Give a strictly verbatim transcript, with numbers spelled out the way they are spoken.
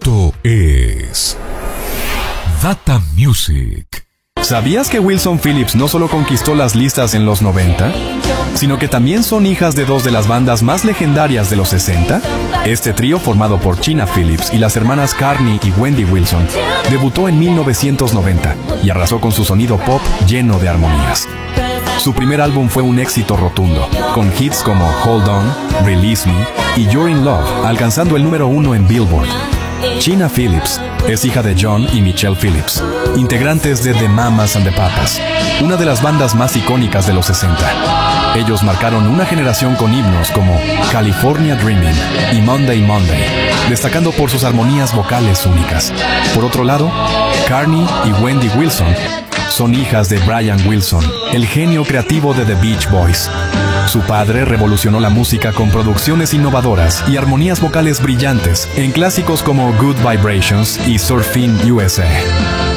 Esto es Data Music. ¿Sabías que Wilson Phillips no solo conquistó las listas en los noventa, sino que también son hijas de dos de las bandas más legendarias de los sesenta? Este trío, formado por Chynna Phillips y las hermanas Carnie y Wendy Wilson, debutó en mil novecientos noventa y arrasó con su sonido pop lleno de armonías. Su primer álbum fue un éxito rotundo, con hits como Hold On, Release Me y You're in Love, alcanzando el número uno en Billboard. Chynna Phillips es hija de John y Michelle Phillips, integrantes de The Mamas and the Papas, una de las bandas más icónicas de los sesenta. Ellos marcaron una generación con himnos como California Dreaming y Monday Monday, destacando por sus armonías vocales únicas. Por otro lado, Carnie y Wendy Wilson son hijas de Brian Wilson, el genio creativo de The Beach Boys. Su padre revolucionó la música con producciones innovadoras y armonías vocales brillantes en clásicos como Good Vibrations y Surfing U S A.